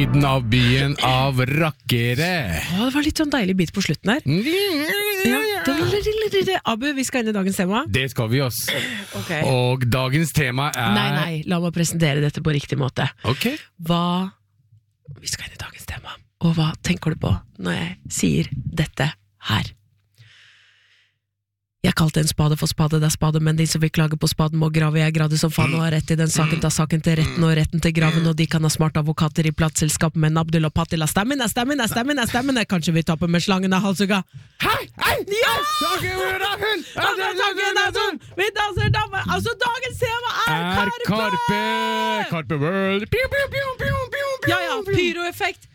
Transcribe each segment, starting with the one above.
lyden av byen av rakkere. Det var litt sånn deilig bit på slutten her. Abu, vi skal inn i dagens tema. Det skal vi oss. Okay. Og dagens tema Nei, la meg presentere dette på riktig måte. Ok. Vi skal inn i dagens tema. Og hva tenker du på når jeg sier dette her? Jeg kalte en spade for spade, det spade, men de som vil klage på spaden må grave. Jeg grader som faen og har rett i den saken, ta saken til retten og retten til graven, og de kan ha smarte advokater i plattselskap, men Abdul og Patil er stemmen. Kanskje vi taper med slangen av halsuga. Hei! Ja! Vi danser damer! Altså, dagens tema er Karpe! Karpe World. Ja, pyroeffekt.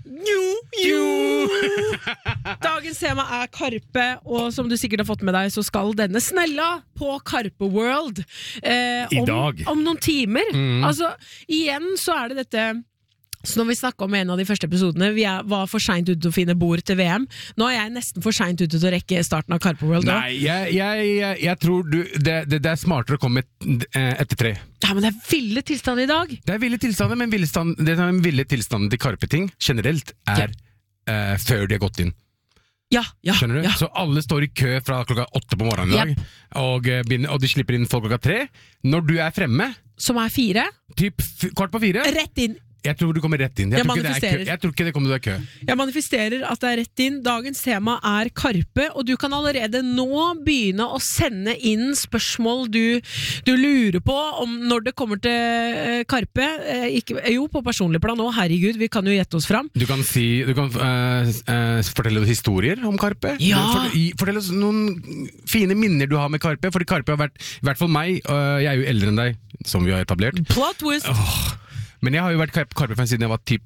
Dagens tema er Karpe, og som du sikkert har fått med deg, så skal denne snella på Karpe World I dag om noen timer. Altså, igjen så er det dette. Så når vi snakket om en av de første episodene, vi var for sent ute til å finne bord til VM. Nå er jeg nesten for sent ute til å rekke starten av Karpe World. Nei, jeg tror det er smartere å komme etter 3. Ja, men det er ville tilstander i dag. Det er ville tilstander, men den ville tilstanden til Karpe-ting generelt er før de har gått inn. Ja. Skjønner du? Ja. Så alle står i kø fra klokka 8 på morgenen i dag, og de slipper inn folk klokka 3. Når du er fremme, som er 4, typ 3:15, rett inn. Jeg tror du kommer rett inn. Jeg tror ikke det kommer til å være kø. Jeg manifesterer at det er rett inn. Dagens tema er Karpe, og du kan allerede nå begynne å sende inn spørsmål du lurer på om når det kommer til Karpe. På personlig plan nå, herregud, vi kan jo gjette oss fram. Du kan fortelle oss historier om Karpe. Ja. Fortell oss noen fine minner du har med Karpe, fordi Karpe har vært, i hvert fall meg, jeg er jo eldre enn deg, som vi har etablert. Plot twist! Men jeg har jo vært Karpe-fan siden jeg var typ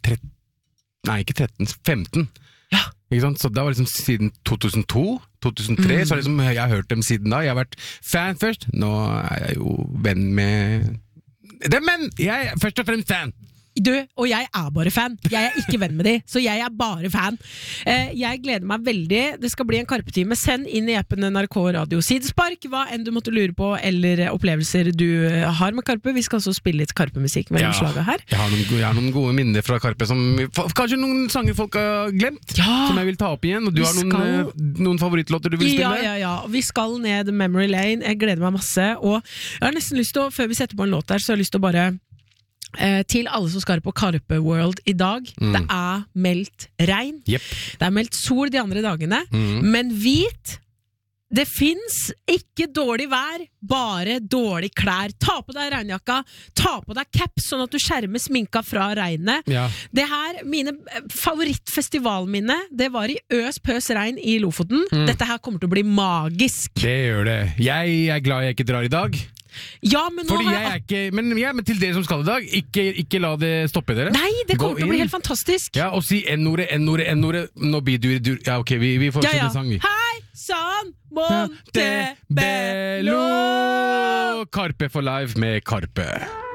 15. Ja. Ikke sant? Så det var liksom siden 2002-2003, så liksom, jeg har hørt dem siden da. Jeg har vært fan først. Nå er jeg jo venn med dem, men jeg er først og fremst fan. Og jeg er bare fan. Jeg er ikke venn med de, så jeg er bare fan. Jeg gleder meg veldig. Det skal bli en Karpe-time. Send inn i appen NRK Radio Sidespark hva enn du måtte lure på, eller opplevelser du har med Karpe. Vi skal også spille litt Karpe-musikk mellom slaget her. Jeg har noen gode minner fra Karpe, kanskje noen sanger folk har glemt, som jeg vil ta opp igjen. Og du har noen favorittlåter du vil spille? Ja. Vi skal ned Memory Lane. Jeg gleder meg masse. Og jeg har nesten lyst til å, før vi setter på en låt der, så har jeg lyst til å bare til alle som skal på Karpe World i dag. Det er meldt regn. Yep. Det er meldt sol de andre dagene. Men vit, det finnes ikke dårlig vær, bare dårlig klær. Ta på deg regnjakka, ta på deg caps, sånn at du skjermer sminka fra regnet. Ja. Det her, mine favorittfestivalminne, det var i pøs regn i Lofoten. Dette her kommer til å bli magisk. Det gjør det. Jeg er glad jeg ikke drar i dag. Ja, men nå men til dere som skal i dag, ikke la det stoppe dere. Nei, det kommer til å bli helt fantastisk. Ja, og si N-ordet. Nå blir du. Ja, ok, vi får en sang. Hei, San Montebello. Karpe for live med Karpe.